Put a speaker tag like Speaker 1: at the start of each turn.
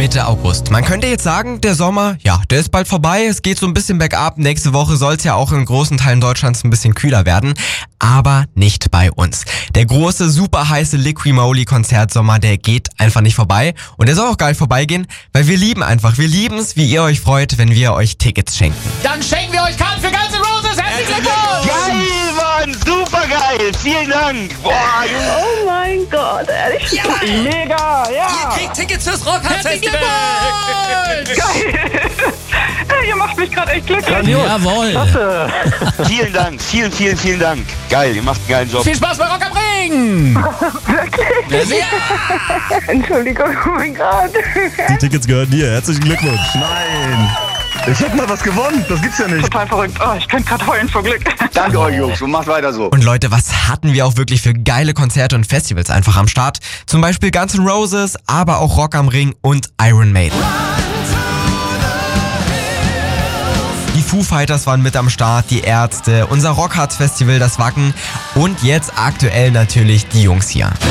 Speaker 1: Mitte August. Man könnte jetzt sagen, der Sommer, ja, der ist bald vorbei. Es geht so ein bisschen bergab. Nächste Woche soll es ja auch in großen Teilen Deutschlands ein bisschen kühler werden. Aber nicht bei uns. Der große, super heiße Liqui-Moly-Konzertsommer, der geht einfach nicht vorbei. Und der soll auch gar nicht vorbeigehen, weil wir lieben es, wie ihr euch freut, wenn wir euch Tickets schenken.
Speaker 2: Dann schenken wir euch Karten für Guns N' Roses. Herzlichen Glückwunsch!
Speaker 3: Geil, Mann! Super geil! Vielen Dank! Boah, Junge!
Speaker 4: Oh mein Gott, ehrlich?
Speaker 2: Ja!
Speaker 3: Mega, ja!
Speaker 2: Ihr kriegt Tickets fürs Rockhard-Festival!
Speaker 4: Geil! Ihr macht mich gerade echt glücklich.
Speaker 2: Jawohl!
Speaker 4: Klasse.
Speaker 3: Vielen Dank, vielen Dank. Geil, ihr macht einen geilen Job.
Speaker 2: Viel Spaß bei Rock am Ring!
Speaker 4: Wirklich?
Speaker 2: Ja!
Speaker 4: Entschuldigung, oh mein Gott.
Speaker 5: Die Tickets gehören dir. Herzlichen Glückwunsch. Nein. Ich hab mal was gewonnen. Das gibt's ja nicht.
Speaker 4: Total verrückt. Oh, ich könnte gerade heulen vor Glück.
Speaker 3: Danke euch, Jungs, und macht weiter so.
Speaker 1: Und Leute, was hatten wir auch wirklich für geile Konzerte und Festivals einfach am Start? Zum Beispiel Guns N' Roses, aber auch Rock am Ring und Iron Maiden. Die Foo Fighters waren mit am Start, die Ärzte, unser Rockharz Festival, das Wacken und jetzt aktuell natürlich die Jungs hier.